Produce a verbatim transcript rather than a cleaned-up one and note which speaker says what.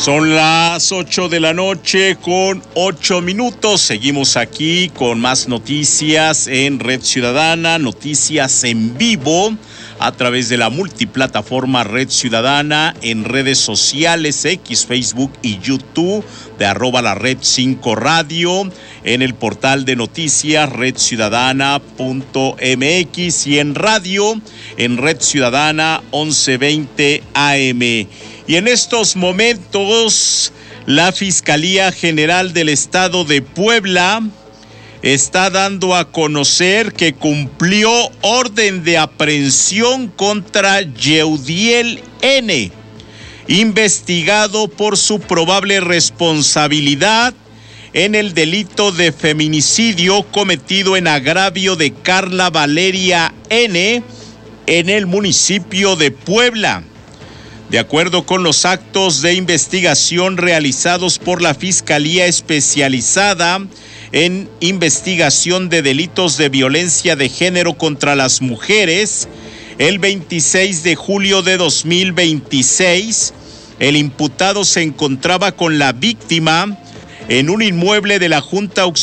Speaker 1: Son las ocho de la noche con ocho minutos. Seguimos aquí con más noticias en Red Ciudadana, noticias en vivo a través de la multiplataforma Red Ciudadana en redes sociales, X, Facebook y YouTube de arroba la Red cinco Radio, en el portal de noticias red ciudadana punto m x y en radio en Red Ciudadana once veinte A M. Y en estos momentos, la Fiscalía General del Estado de Puebla está dando a conocer que cumplió orden de aprehensión contra Yeudiel N., investigado por su probable responsabilidad en el delito de feminicidio cometido en agravio de Carla Valeria N. en el municipio de Puebla. De acuerdo con los actos de investigación realizados por la Fiscalía Especializada en Investigación de Delitos de Violencia de Género contra las Mujeres, el veintiséis de julio de dos mil veintiséis, el imputado se encontraba con la víctima en un inmueble de la Junta Auxiliar